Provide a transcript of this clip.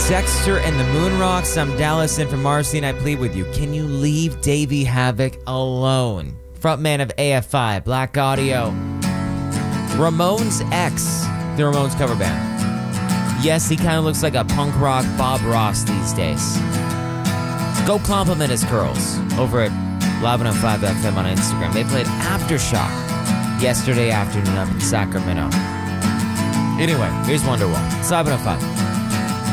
Dexter and the Moonrocks. I'm Dallas in from Marcy, and I plead with you. Can you leave Davey Havoc alone? Frontman of AFI, Black Audio. Ramones X, the Ramones cover band. Yes, he kind of looks like a punk rock Bob Ross these days. Go compliment his curls over at Live 105 FM on Instagram. They played Aftershock yesterday afternoon up in Sacramento. Anyway, here's Wonderwall. It's Live 105.